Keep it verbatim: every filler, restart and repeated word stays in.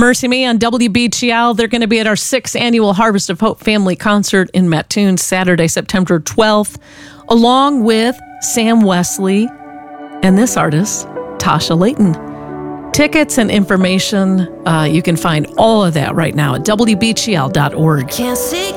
Mercy Me on W B G L. They're going to be at our sixth annual Harvest of Hope family concert in Mattoon Saturday, September twelfth, along with Sam Wesley and this artist, Tasha Layton. Tickets and information, uh, you can find all of that right now at W B G L dot org. Can't see